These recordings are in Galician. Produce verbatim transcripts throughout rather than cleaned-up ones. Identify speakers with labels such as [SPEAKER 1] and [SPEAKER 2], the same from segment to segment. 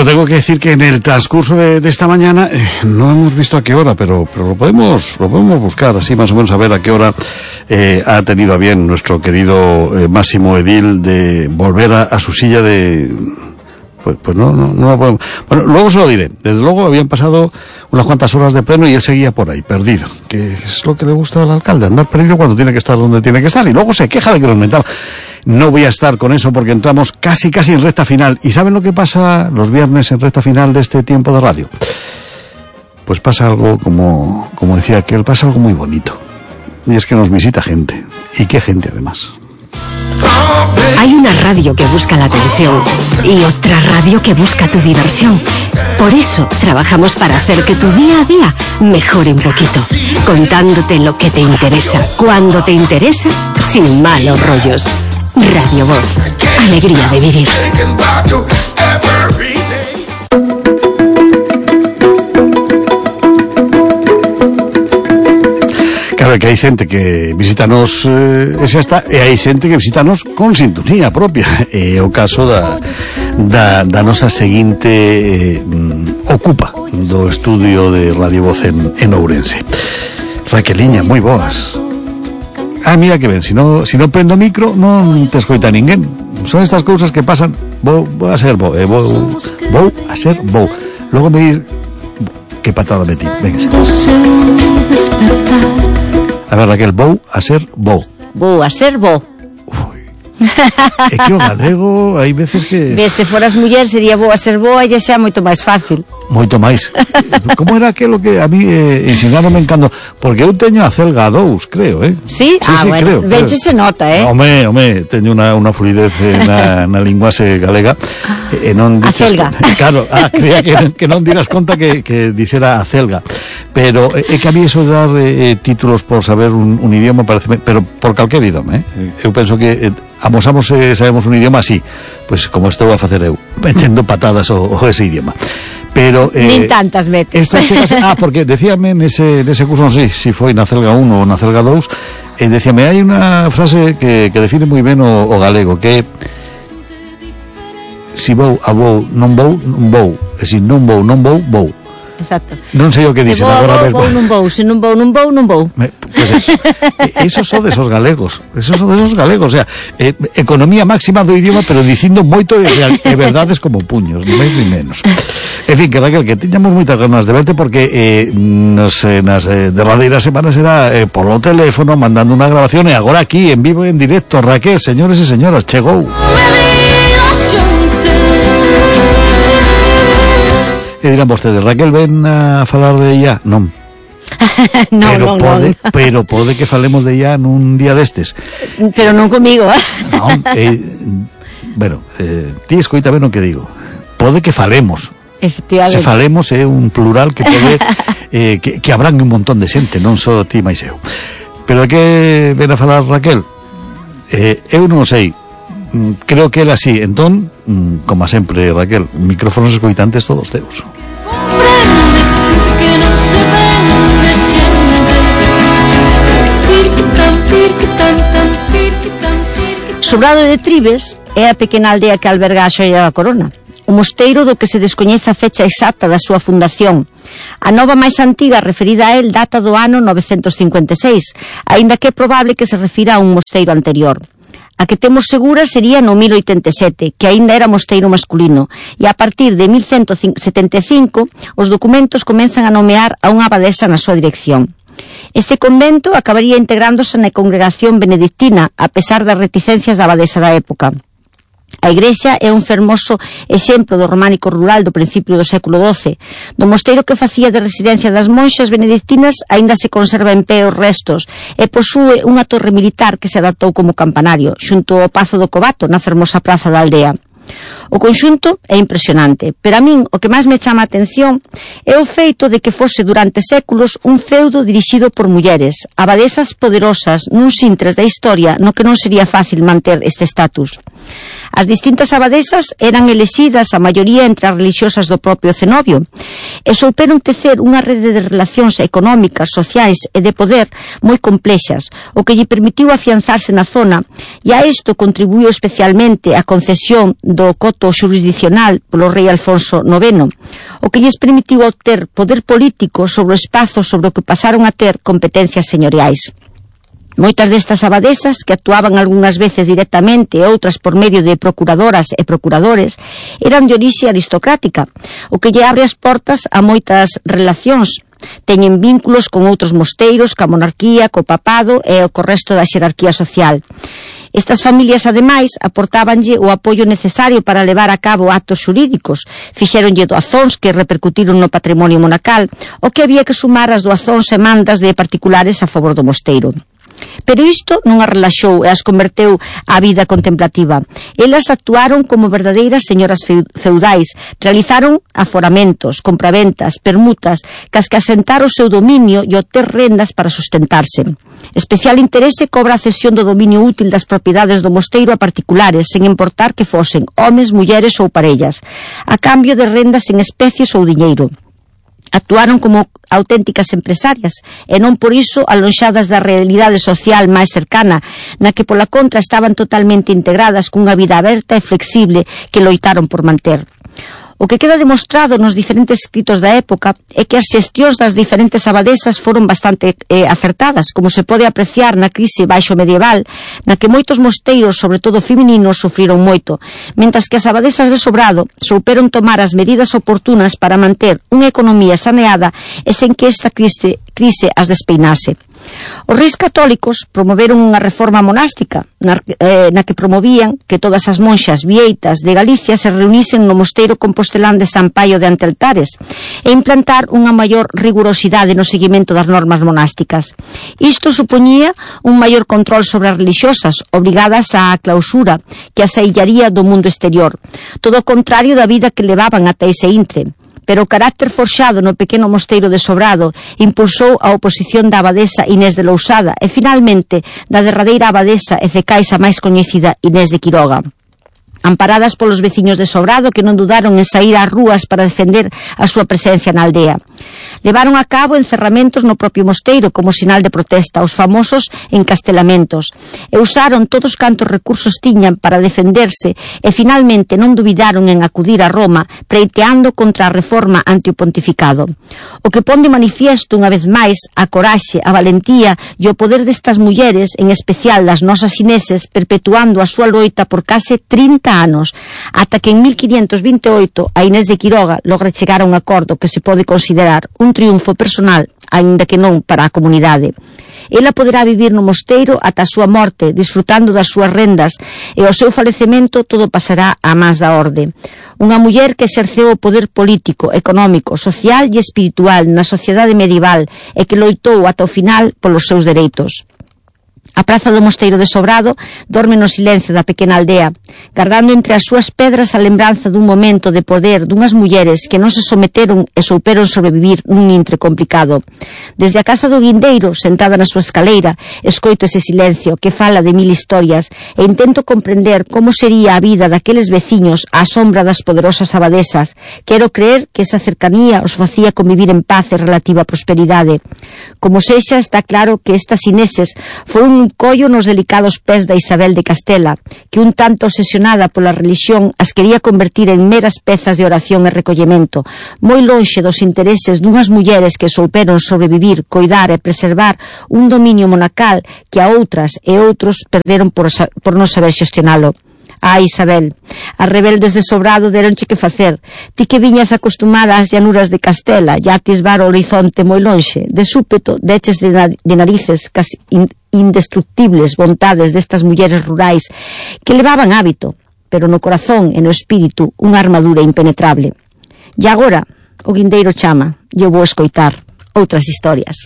[SPEAKER 1] Bueno, tengo que decir que en el transcurso de, de esta mañana eh, no hemos visto a qué hora, pero, pero lo podemos lo podemos buscar así más o menos a ver a qué hora eh, ha tenido a bien nuestro querido eh, Máximo Edil de volver a, a su silla de... Pues, pues no, no, no lo podemos... Bueno, luego se lo diré. Desde luego habían pasado unas cuantas horas de pleno y él seguía por ahí, perdido. Que es lo que le gusta al alcalde, andar perdido cuando tiene que estar donde tiene que estar. Y luego se queja de que nos metamos. No voy a estar con eso porque entramos casi casi en recta final. ¿Y saben lo que pasa los viernes en recta final de este tiempo de radio? Pues pasa algo como, como decía aquel, pasa algo muy bonito. Y es que nos visita gente. ¿Y qué gente además?
[SPEAKER 2] Hay una radio que busca la atención y otra radio que busca tu diversión. Por eso trabajamos para hacer que tu día a día mejore un poquito, contándote lo que te interesa, cuando te interesa, sin malos rollos. Radio Voz, alegría de vivir.
[SPEAKER 1] Claro que hai xente que visítanos eh, ese hasta, e hai xente que visítanos con sintonía propia. É o caso da, da, da nosa seguinte eh, ocupa do estudio de Radio Voz en, en Ourense. Raqueliña, moi boas. Ah, mira que ben, si no, si no prendo micro non te escoita ninguén. Son estas cousas que pasan. Vou, vou a ser vou, eh, vou, vou a ser vou. Logo me dis que patada metí. Venga. A ver, Raquel, vou a ser vou.
[SPEAKER 2] Vou a ser vou.
[SPEAKER 1] É que o galego hai veces que...
[SPEAKER 2] Ve, se foras muller sería vou a ser boa e xa xa moito máis fácil.
[SPEAKER 1] Moito máis. Como era aquilo que a mí eh, ensinaronme en cando... Porque eu teño a celga dous, creo, eh?
[SPEAKER 2] Sí?
[SPEAKER 1] Sí,
[SPEAKER 2] ah,
[SPEAKER 1] sí,
[SPEAKER 2] bueno,
[SPEAKER 1] creo.
[SPEAKER 2] Venche se nota, eh?
[SPEAKER 1] Home, home, teño unha, unha fluidez eh, na, na linguase galega. E eh, non
[SPEAKER 2] a
[SPEAKER 1] dices,
[SPEAKER 2] celga.
[SPEAKER 1] Claro, ah, creía que, que non dirás conta que, que dixera a celga. Pero é eh, que a mí eso de dar eh, títulos por saber un, un idioma parece... Pero por calquer idioma, eh? Eu penso que... Eh, amosamos e eh, sabemos un idioma así, pois pues, como estou a facer eu, metendo patadas o, o ese idioma. Pero eh,
[SPEAKER 2] nin tantas veces.
[SPEAKER 1] Esta chegas, ah, porque decíame nese nese curso, non sei se si foi na celga un ou na celga dous, e eh, decíame hai unha frase que que define moi ben o, o galego, que si vou a vou, non vou, non vou, e si non vou, non vou, vou.
[SPEAKER 2] Exacto.
[SPEAKER 1] Non sei o que dixen agora.
[SPEAKER 2] Se vou, vou, non vou, se non vou, non vou, non vou.
[SPEAKER 1] Pues eso. Esos son desos galegos. Esos son desos galegos, o sea, eh, economía máxima do idioma, pero dicindo moito e, e verdades como puños, ni máis ni menos. En fin, que Raquel, que tiñamos moitas ganas de verte porque eh, nos, eh, nas eh, derradeiras semanas era eh, por o teléfono, mandando unha grabación, e agora aquí, en vivo e en directo. Raquel, señores e señoras, chegou. E dirán vostedes, Raquel, ven a falar de ella? Non.
[SPEAKER 2] no,
[SPEAKER 1] pero
[SPEAKER 2] non,
[SPEAKER 1] pode,
[SPEAKER 2] non.
[SPEAKER 1] Pero pode que falemos de ella nun día destes.
[SPEAKER 2] Pero non comigo, eh?
[SPEAKER 1] Non, eh, bueno, eh, ti escoita ben o que digo. Pode que falemos. Se falemos é un plural que pode eh, que, que abrangue un montón de xente, non só ti máis eu. Pero de que ven a falar Raquel? Eh, eu non sei. Creo que era así. Entón, como sempre, Raquel, micrófonos escoitantes todos teus.
[SPEAKER 2] Sobrado de Tribes é a pequena aldea que alberga a Xoia da Corona, o mosteiro do que se descoñece a fecha exacta da súa fundación. A nova máis antiga referida a el data do ano novecentos cincuenta e seis, aínda que é probable que se refira a un mosteiro anterior. A que temos segura sería no mil oitenta e sete, que aínda era mosteiro masculino, e a partir de mil cento setenta e cinco os documentos comenzan a nomear a unha abadesa na súa dirección. Este convento acabaría integrándose na congregación benedictina, a pesar das reticencias da abadesa da época. A igrexa é un fermoso exemplo do románico rural do principio do século doce. Do mosteiro que facía de residencia das monxas benedictinas aínda se conserva en pé os restos e posúe unha torre militar que se adaptou como campanario, xunto ao Pazo do Covato, na fermosa praza da aldea. O conxunto é impresionante, pero a min o que máis me chama a atención é o feito de que fose durante séculos un feudo dirixido por mulleres, abadesas poderosas, nuns intres da historia no que non sería fácil manter este status. As distintas abadesas eran elexidas a maioría entre as religiosas do propio cenobio e souperon tecer unha rede de relacións económicas, sociais e de poder moi complexas, o que lle permitiu afianzarse na zona, e a isto contribuiu especialmente a concesión do coto xurisdicional polo rei Alfonso noveno, o que lles permitiu obter poder político sobre o espazo sobre o que pasaron a ter competencias señoriais. Moitas destas abadesas, que actuaban algunhas veces directamente e outras por medio de procuradoras e procuradores, eran de orixe aristocrática, o que lle abre as portas a moitas relacións. Teñen vínculos con outros mosteiros, ca monarquía, co papado e co resto da xerarquía social. Estas familias, ademais, aportábanlle o apoio necesario para levar a cabo actos xurídicos, fixéronlle doazóns que repercutiron no patrimonio monacal, o que había que sumar as doazóns e mandas de particulares a favor do mosteiro. Pero isto non as relaxou e as converteu á vida contemplativa. Elas actuaron como verdadeiras señoras feudais, realizaron aforamentos, compraventas, permutas, cas que asentar o seu dominio e obter rendas para sustentarse. Especial interese cobra a cesión do dominio útil das propiedades do mosteiro a particulares, sen importar que fosen homes, mulleres ou parellas, a cambio de rendas en especies ou diñeiro. Actuaron como auténticas empresarias e non por iso alonxadas da realidade social máis cercana, na que pola contra estaban totalmente integradas cunha vida aberta e flexible que loitaron por manter. O que queda demostrado nos diferentes escritos da época é que as xestións das diferentes abadesas foron bastante eh, acertadas, como se pode apreciar na crise baixo medieval, na que moitos mosteiros, sobre todo femininos, sufriron moito, mentras que as abadesas de Sobrado souperon tomar as medidas oportunas para manter unha economía saneada e sen que esta crise, crise as despeinase. Os reis católicos promoveron unha reforma monástica na, eh, na que promovían que todas as monxas vieitas de Galicia se reunisen no mosteiro compostelán de San Paio de Anteltares e implantar unha maior rigurosidade no seguimento das normas monásticas. Isto supoñía un maior control sobre as religiosas, obrigadas á clausura que as aillaría do mundo exterior, todo o contrario da vida que levaban ata ese intre. Pero o carácter forxado no pequeno mosteiro de Sobrado impulsou a oposición da abadesa Inés de Lousada e, finalmente, da derradeira abadesa e cecais a máis coñecida Inés de Quiroga. Amparadas polos veciños de Sobrado, que non dudaron en saír ás rúas para defender a súa presencia na aldea. Levaron a cabo encerramentos no propio mosteiro como sinal de protesta, os famosos encastelamentos, e usaron todos cantos recursos tiñan para defenderse e finalmente non dubidaron en acudir a Roma preiteando contra a reforma ante o pontificado. O que pon de manifiesto unha vez máis a coraxe, a valentía e o poder destas mulleres, en especial das nosas ineses, perpetuando a súa loita por case trinta anos, ata que en mil quinhentos vinte e oito a Inés de Quiroga logra chegar a un acordo que se pode considerar un triunfo personal, aínda que non para a comunidade. Ela poderá vivir no mosteiro ata a súa morte, disfrutando das súas rendas, e ao seu falecemento todo pasará a más da orde. Unha muller que exerceu o poder político, económico, social e espiritual na sociedade medieval e que loitou ata o final polos seus dereitos. A praza do mosteiro de Sobrado dorme no silencio da pequena aldea, guardando entre as súas pedras a lembranza dun momento de poder dunhas mulleres que non se someteron e souperon sobrevivir nun intre complicado. Desde a casa do guindeiro, sentada na súa escaleira, escoito ese silencio que fala de mil historias e intento comprender como sería a vida daqueles veciños á sombra das poderosas abadesas. Quero creer que esa cercanía os facía convivir en paz e relativa prosperidade. Como sexa, está claro que estas ineses foron un collo nos delicados pés da Isabel de Castela, que un tanto obsesionada pola religión as quería convertir en meras pezas de oración e recollemento, moi lonxe dos intereses dunhas mulleres que souperon sobrevivir, coidar e preservar un dominio monacal que a outras e outros perderon por, por non saber xestionalo. Ah, Isabel, as rebeldes de Sobrado deronche que facer. Ti que viñas acostumada ás llanuras de Castela, ya atisbar o horizonte moi lonxe, de súpeto deches de, na de narices casi in indestructibles vontades destas mulleres rurais que levaban hábito, pero no corazón e no espírito unha armadura impenetrable. E agora o guindeiro chama e eu vou escoitar outras historias.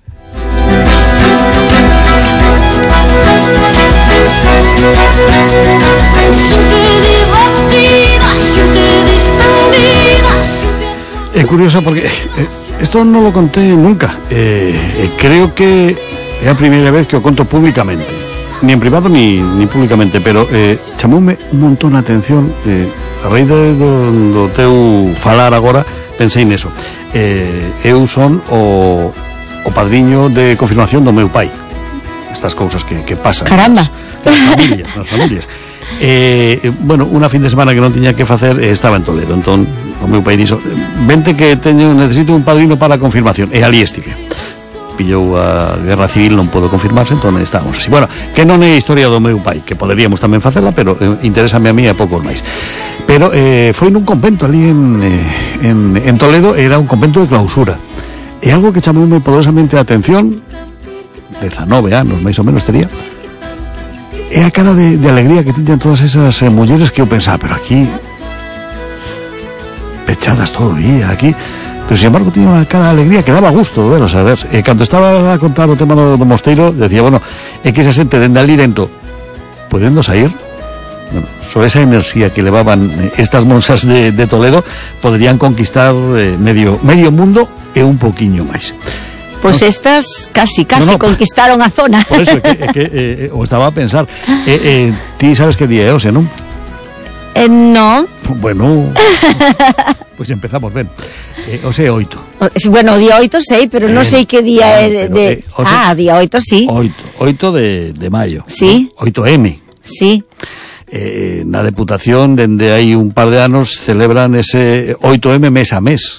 [SPEAKER 1] Es curioso porque eh, esto no lo conté nunca. Eh, eh, creo que é a primeira vez que o conto públicamente. ni en privado ni, ni públicamente, pero eh, chamoume un montón a atención, eh, a raíz de do, do teu falar agora, pensei neso. Eh, eu son o, o padriño de confirmación do meu pai. Estas cousas que, que pasan.
[SPEAKER 2] Caramba.
[SPEAKER 1] Nas, nas familias, nas familias. Eh, bueno, unha fin de semana que non tiña que facer, eh, estaba en Toledo, entón o meu pai dixo, vente que teño, necesito un padrino para a confirmación, e ali estive. Pillou a guerra civil, non podo confirmarse, entón estábamos así. Bueno, que non é a historia do meu pai, que poderíamos tamén facela, pero eh, interésame a mí e a poucos máis. Pero eh, foi nun convento ali en, eh, en, en Toledo, era un convento de clausura. E algo que chamoume poderosamente a atención, dezanove anos, máis ou menos tería, é a cara de, de alegría que tiñan todas esas eh, mulleres que eu pensaba, pero aquí pechadas todo o día, aquí. Pero, sin embargo, tiña unha cara de alegría que daba gusto verlas, a ver. E cando estaba a contar o tema do, do mosteiro, decía, bueno, é que esa xente dende ali dentro, podendo sair, bueno, so esa enerxía que levaban estas monsas de, de Toledo, poderían conquistar eh, medio, medio mundo e un poquiño máis.
[SPEAKER 2] Pois pues estas casi, casi no, no, conquistaron a zona.
[SPEAKER 1] Por eso, é que, é que eh, o estaba a pensar. Eh, eh, ti sabes que día é hoxe, non?
[SPEAKER 2] Eh, no.
[SPEAKER 1] Bueno, pois pues empezamos ben. Eh, o sea, oito.
[SPEAKER 2] Bueno, o día oito sei, pero eh, non sei que día é de... de...
[SPEAKER 1] Eh, o
[SPEAKER 2] ah,
[SPEAKER 1] sea,
[SPEAKER 2] día oito, sí.
[SPEAKER 1] Oito, oito de, de maio.
[SPEAKER 2] Sí.
[SPEAKER 1] ¿no? oito eme.
[SPEAKER 2] Sí.
[SPEAKER 1] Eh, na Deputación, dende hai un par de anos, celebran ese oito eme mes a mes.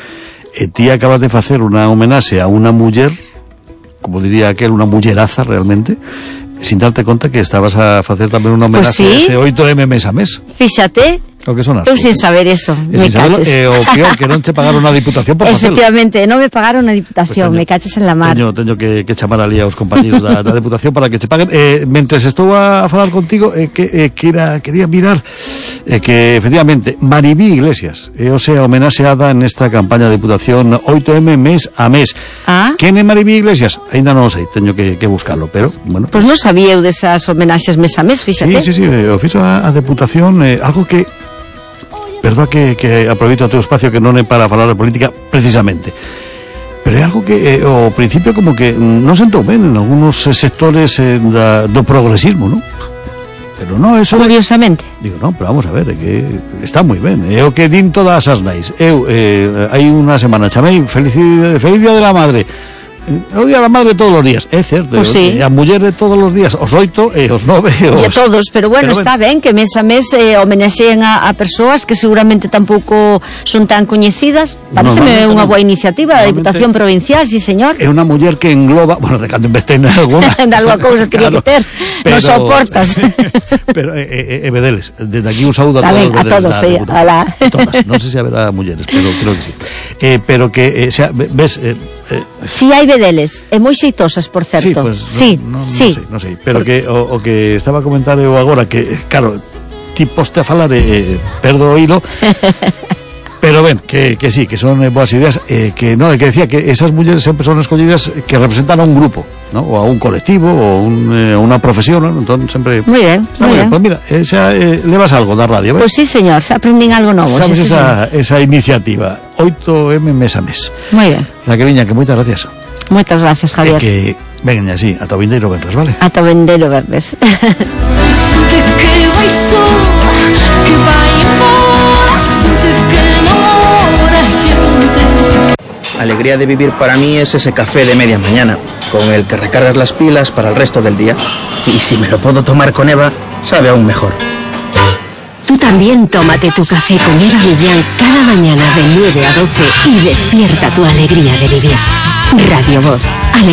[SPEAKER 1] E ti acabas de facer unha homenaxe a unha muller, como diría aquel, unha mulleraza realmente, sin darte conta que estabas a facer tamén unha homenaxe pues sí. a ese oito eme mes a mes.
[SPEAKER 2] Fíxate.
[SPEAKER 1] O que son as
[SPEAKER 2] eu sin saber eso,
[SPEAKER 1] e
[SPEAKER 2] me
[SPEAKER 1] sin saberlo,
[SPEAKER 2] caches.
[SPEAKER 1] E o peor, que non che pagaron a Diputación por facelo.
[SPEAKER 2] Efectivamente, non me pagaron a Diputación, pues teño, me caches en la mar.
[SPEAKER 1] Teño, teño que, que chamar ali aos compañeros da, da Diputación para que che paguen. Eh, mentres estou a, a falar contigo, eh, que, eh, que era, quería mirar eh, que, efectivamente, Maribí Iglesias, eh, o sea, homenaxeada nesta campaña de Diputación oito eme mes a mes.
[SPEAKER 2] Ah?
[SPEAKER 1] Quen é Maribí Iglesias? Ainda non o sei, teño que, que buscarlo, pero, bueno.
[SPEAKER 2] Pois pues non sabía eu desas homenaxes mes a mes, fíxate.
[SPEAKER 1] Sí, sí, sí, o fixo a, a Deputación, eh, algo que... Perdón que, que aproveito o teu espacio que non é para falar de política precisamente, pero é algo que eh, ao principio como que non sentou ben en algunos sectores eh, da, do progresismo, non? Pero non, eso...
[SPEAKER 2] Curiosamente.
[SPEAKER 1] De... Digo, non, pero vamos a ver, é que está moi ben, é o que din todas as nais. Eu, eh, hai unha semana chamei Feliz, feliz Día de la Madre. O Día da Madre todos os días, é certo,
[SPEAKER 2] pues sí.
[SPEAKER 1] A muller todos os días, os oito e os nove e os...
[SPEAKER 2] E a todos, pero bueno, pero está ben, ben que mes a mes eh, homenexeen a, a persoas que seguramente tampouco son tan coñecidas. Pareceme unha boa iniciativa da Diputación Provincial, sí señor.
[SPEAKER 1] É unha muller que engloba, bueno, de cando en vez ten alguna
[SPEAKER 2] de alguna cousa quería claro, meter, pero, non soportas.
[SPEAKER 1] Pero, e, e, e Vedeles, desde aquí un saúdo a todos
[SPEAKER 2] ben, a todos, sí, a
[SPEAKER 1] todas, non sei se haberá mulleres, pero creo que sí. Eh, pero que, eh, sea, ves... Eh, eh,
[SPEAKER 2] si hai Vedeles, e moi xeitosas, por certo.
[SPEAKER 1] Sí, pues,
[SPEAKER 2] sí,
[SPEAKER 1] no, no,
[SPEAKER 2] sí.
[SPEAKER 1] Non sei, non sei, pero por... que o, o que estaba a comentar eu agora, que, claro, ti poste a falar e eh, perdo o hilo, pero ben, que, que sí, que son eh, boas ideas, eh, que no, que decía que esas mulleres sempre son escollidas que representan a un grupo, ¿no? O a un colectivo, ou un, eh, unha profesión, ¿no? Entón, sempre...
[SPEAKER 2] Moi ben,
[SPEAKER 1] está
[SPEAKER 2] moi ben.
[SPEAKER 1] Pues mira, eh, xa, eh, levas algo da radio, ¿ves?
[SPEAKER 2] Pois pues sí, señor, se aprendín algo novo.
[SPEAKER 1] Sabes
[SPEAKER 2] sí,
[SPEAKER 1] esa,
[SPEAKER 2] sí.
[SPEAKER 1] esa iniciativa, oito eme mes a mes.
[SPEAKER 2] Moi ben.
[SPEAKER 1] Raqueliña, que moitas gracias.
[SPEAKER 2] Moitas gracias, Javier.
[SPEAKER 1] E que venga así, ata o vindeiro verres, vale?
[SPEAKER 2] Ata o vindeiro verres.
[SPEAKER 3] Alegría de vivir para mí es ese café de media mañana, con el que recargas las pilas para el resto del día. Y si me lo puedo tomar con Eva, sabe aún mejor.
[SPEAKER 4] Tú también tómate tu café con Eva Millán cada mañana de nueve a doce y despierta tu alegría de vivir. Radio Voz.